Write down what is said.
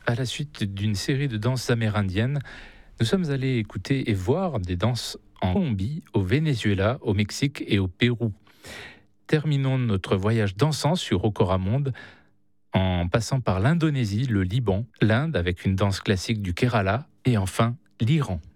À la suite d'une série de danses amérindiennes, nous sommes allés écouter et voir des danses en Colombie, au Venezuela, au Mexique et au Pérou. Terminons notre voyage dansant sur Rocoramonde en passant par l'Indonésie, le Liban, l'Inde avec une danse classique du Kerala et enfin l'Iran.